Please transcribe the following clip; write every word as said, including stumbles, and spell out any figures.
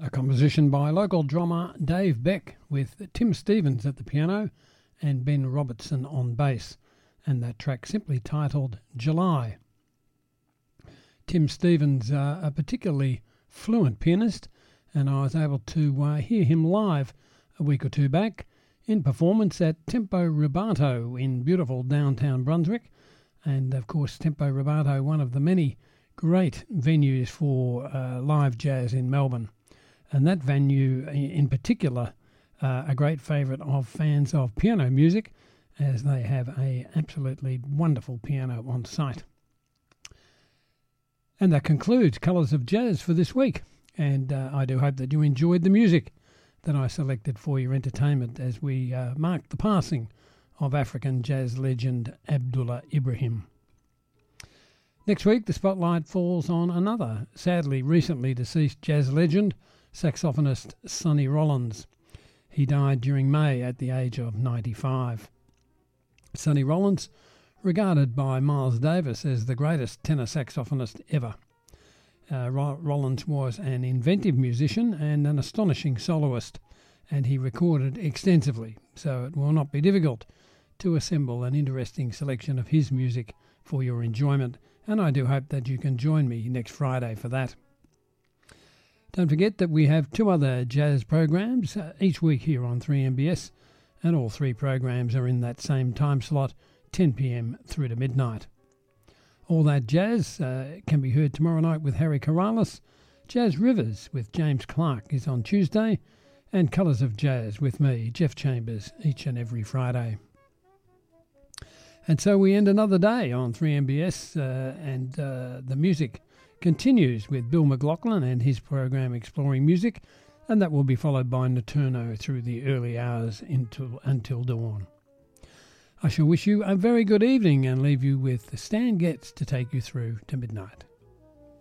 A composition by local drummer Dave Beck with Tim Stevens at the piano and Ben Robertson on bass, and that track simply titled July. Tim Stevens, uh, a particularly fluent pianist, and I was able to uh, hear him live a week or two back in performance at Tempo Rubato in beautiful downtown Brunswick. And of course, Tempo Rubato, one of the many great venues for uh, live jazz in Melbourne. And that venue in particular, uh, a great favourite of fans of piano music, as they have a absolutely wonderful piano on site. And that concludes Colours of Jazz for this week. And uh, I do hope that you enjoyed the music that I selected for your entertainment as we uh, mark the passing of African jazz legend Abdullah Ibrahim. Next week, the spotlight falls on another sadly recently deceased jazz legend, saxophonist Sonny Rollins. He died during May at the age of ninety-five. Sonny Rollins, regarded by Miles Davis as the greatest tenor saxophonist ever. Uh, Rollins was an inventive musician and an astonishing soloist, and he recorded extensively, so it will not be difficult to assemble an interesting selection of his music for your enjoyment, and I do hope that you can join me next Friday for that. Don't forget that we have two other jazz programs uh, each week here on three M B S, and all three programs are in that same time slot, ten p.m. through to midnight. All That Jazz uh, can be heard tomorrow night with Harry Corrales. Jazz Rivers with James Clark is on Tuesday, and Colours of Jazz with me, Jeff Chambers, each and every Friday. And so we end another day on three M B S, uh, and uh, the music continues with Bill McLaughlin and his program Exploring Music, and that will be followed by Noturno through the early hours until, until dawn. I shall wish you a very good evening and leave you with Stan Getz to take you through to midnight.